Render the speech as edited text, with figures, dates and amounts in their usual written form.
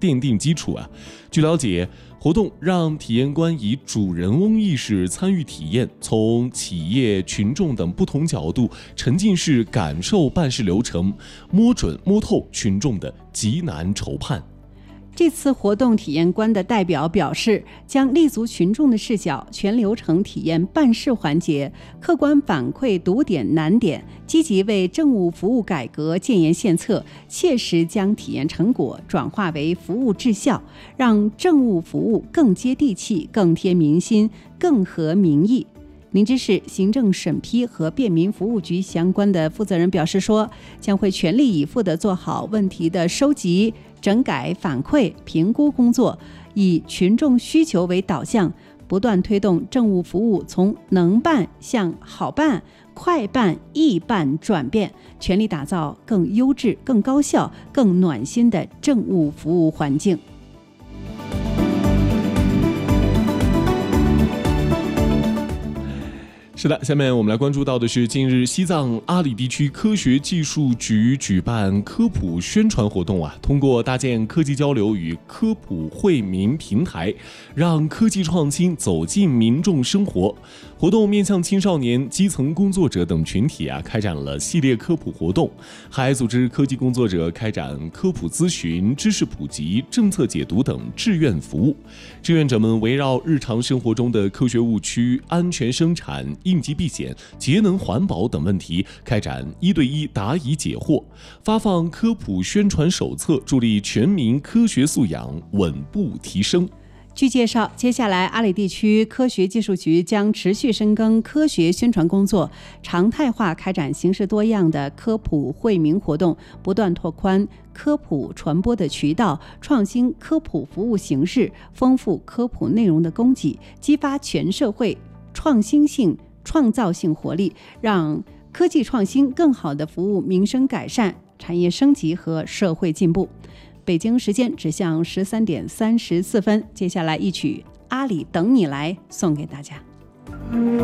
奠定基础啊。据了解，活动让体验官以主人翁意识参与体验，从企业、群众等不同角度沉浸式感受办事流程，摸准摸透群众的急难愁盼。 这次活动体验官的代表表示，将立足群众的视角，全流程体验办事环节，客观反馈堵点难点，积极为政务服务改革建言献策，切实将体验成果转化为服务质效，让政务服务更接地气、更贴民心、更合民意。林芝市行政审批和便民服务局相关的负责人表示说，将会全力以赴地做好问题的收集、整改、反馈、评估工作，以群众需求为导向，不断推动政务服务从能办向好办、快办、易办转变，全力打造更优质、更高效、更暖心的政务服务环境。 是的，下面我们来关注到的是，近日西藏阿里地区科学技术局举办科普宣传活动通过搭建科技交流与科普惠民平台，让科技创新走进民众生活。活动面向青少年、基层工作者等群体开展了系列科普活动，还组织科技工作者开展科普咨询、知识普及、政策解读等志愿服务。志愿者们围绕日常生活中的科学误区、安全生产、应急避险、节能环保等问题，开展1对1答疑解惑，发放科普宣传手册，助力全民科学素养稳步提升。 据介绍，接下来阿里地区科学技术局将持续深耕科学宣传工作，常态化开展形式多样的科普惠民活动，不断拓宽科普传播的渠道，创新科普服务形式，丰富科普内容的供给，激发全社会创新性、创造性活力，让科技创新更好地服务民生改善、产业升级和社会进步。北京时间指向13点34分，接下来一曲《阿里等你来》送给大家。